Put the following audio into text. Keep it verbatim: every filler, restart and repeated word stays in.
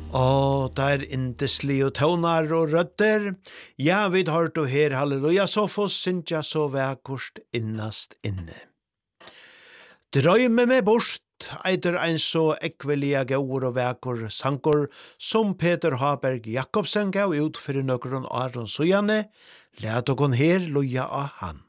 Og der indeslige tøvnar og rødder, ja, vi har du her, halleluja, så få syntja så vækust innast inne. Drøyme med bort, eider ein så ekvelia gaur og vækur sankor, som Peter Haberg Jakobsen gav ut for nøkron Aron Sujane, let okon her loja av han.